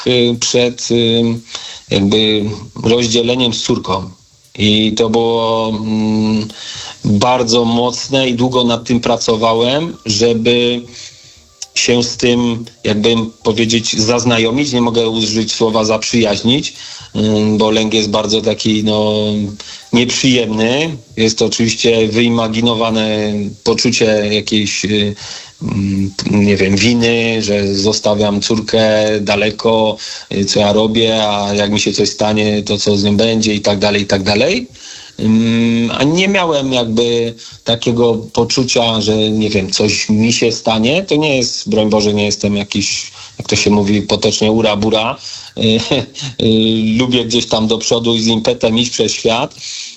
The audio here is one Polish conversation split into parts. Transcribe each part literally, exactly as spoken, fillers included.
przed jakby rozdzieleniem z córką. I to było mm, bardzo mocne i długo nad tym pracowałem, żeby się z tym, jakby powiedzieć, zaznajomić. Nie mogę użyć słowa zaprzyjaźnić, bo lęk jest bardzo taki no, nieprzyjemny. Jest to oczywiście wyimaginowane poczucie jakiejś, nie wiem, winy, że zostawiam córkę daleko, co ja robię, a jak mi się coś stanie, to co z nią będzie i tak dalej, i tak dalej. A nie miałem jakby takiego poczucia, że nie wiem, coś mi się stanie. To nie jest, broń Boże, nie jestem jakiś, jak to się mówi potocznie, ura-bura. Lubię gdzieś tam do przodu i z impetem iść przez świat,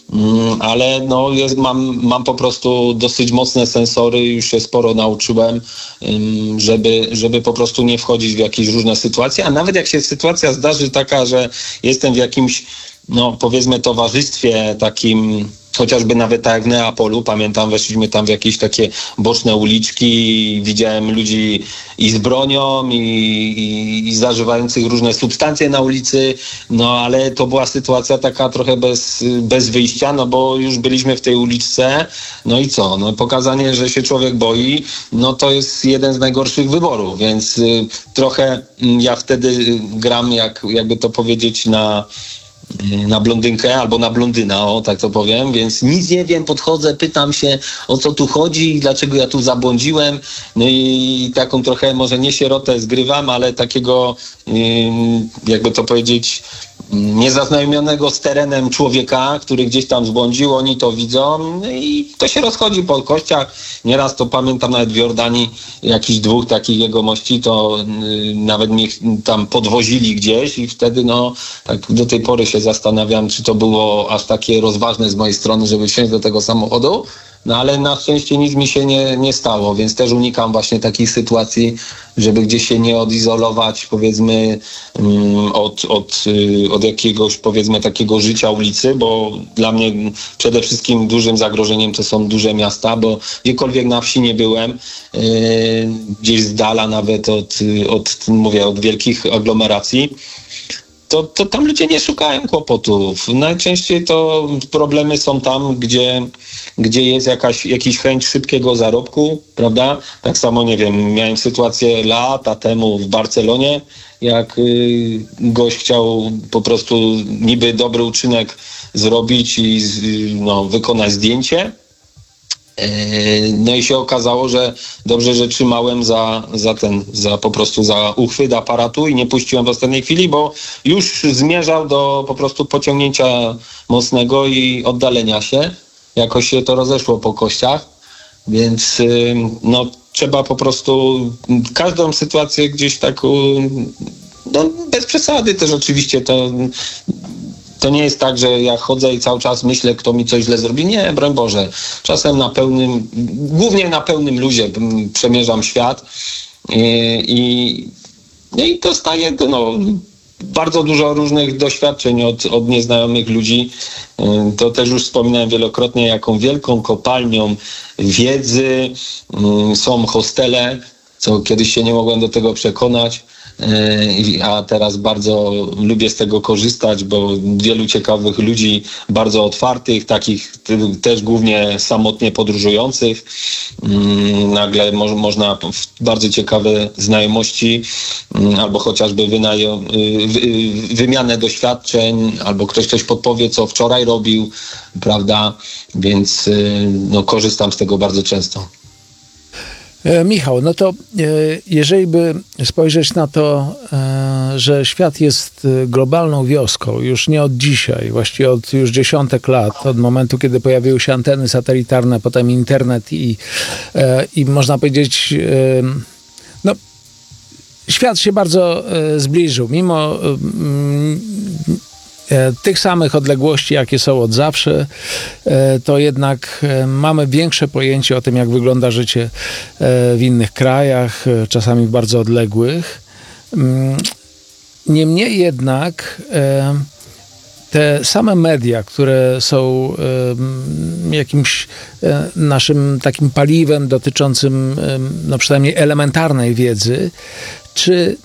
ale no jest, mam, mam po prostu dosyć mocne sensory, już się sporo nauczyłem, żeby, żeby po prostu nie wchodzić w jakieś różne sytuacje, a nawet jak się sytuacja zdarzy taka, że jestem w jakimś, no powiedzmy, towarzystwie takim, chociażby nawet tak jak w Neapolu, pamiętam, weszliśmy tam w jakieś takie boczne uliczki, widziałem ludzi i z bronią, i, i, i zażywających różne substancje na ulicy, no ale to była sytuacja taka trochę bez, bez wyjścia, no bo już byliśmy w tej uliczce, no i co, no pokazanie, że się człowiek boi, no to jest jeden z najgorszych wyborów, więc y, trochę y, ja wtedy gram, jak, jakby to powiedzieć, na na blondynkę albo na blondyna, o tak to powiem, więc nic nie wiem, podchodzę, pytam się, o co tu chodzi i dlaczego ja tu zabłądziłem, no i taką trochę może nie sierotę zgrywam, ale takiego jakby to powiedzieć niezaznajomionego z terenem człowieka, który gdzieś tam zbłądził, oni to widzą, no i to się rozchodzi po kościach. Nieraz to pamiętam nawet w Jordanii jakichś dwóch takich jegomości, to yy, nawet mnie tam podwozili gdzieś i wtedy no tak do tej pory się zastanawiam, czy to było aż takie rozważne z mojej strony, żeby wsiąść do tego samochodu. No ale na szczęście nic mi się nie, nie stało, więc też unikam właśnie takich sytuacji, żeby gdzieś się nie odizolować, powiedzmy, um, od, od, y, od jakiegoś, powiedzmy, takiego życia ulicy, bo dla mnie przede wszystkim dużym zagrożeniem to są duże miasta, bo gdziekolwiek na wsi nie byłem, y, gdzieś z dala nawet od, od, mówię, od wielkich aglomeracji, To, to tam ludzie nie szukają kłopotów. Najczęściej to problemy są tam, gdzie, gdzie jest jakaś, jakiś chęć szybkiego zarobku, prawda? Tak samo, nie wiem, miałem sytuację lata temu w Barcelonie, jak y, gość chciał po prostu niby dobry uczynek zrobić i no, wykonać zdjęcie. No i się okazało, że dobrze, że trzymałem za, za ten, za po prostu za uchwyt aparatu i nie puściłem w ostatniej chwili, bo już zmierzał do po prostu pociągnięcia mocnego i oddalenia się. Jakoś się to rozeszło po kościach, więc no trzeba po prostu każdą sytuację gdzieś tak, no bez przesady też oczywiście to... To nie jest tak, że ja chodzę i cały czas myślę, kto mi coś źle zrobi. Nie, broń Boże. Czasem na pełnym, głównie na pełnym luzie przemierzam świat i, i, no i dostaję no, bardzo dużo różnych doświadczeń od, od nieznajomych ludzi. To też już wspominałem wielokrotnie, jaką wielką kopalnią wiedzy są hostele, co kiedyś się nie mogłem do tego przekonać. A teraz bardzo lubię z tego korzystać, bo wielu ciekawych ludzi, bardzo otwartych, takich też głównie samotnie podróżujących. Nagle mo- można bardzo ciekawe znajomości albo chociażby wynajo- wy- wymianę doświadczeń, albo ktoś coś podpowie, co wczoraj robił, prawda? Więc no, korzystam z tego bardzo często. Michał, no to jeżeli by spojrzeć na to, że świat jest globalną wioską, już nie od dzisiaj, właściwie od już dziesiątek lat, od momentu, kiedy pojawiły się anteny satelitarne, potem internet i, i można powiedzieć, no świat się bardzo zbliżył, mimo tych samych odległości, jakie są od zawsze, to jednak mamy większe pojęcie o tym, jak wygląda życie w innych krajach, czasami bardzo odległych. Niemniej jednak te same media, które są jakimś naszym takim paliwem dotyczącym no przynajmniej elementarnej wiedzy, czy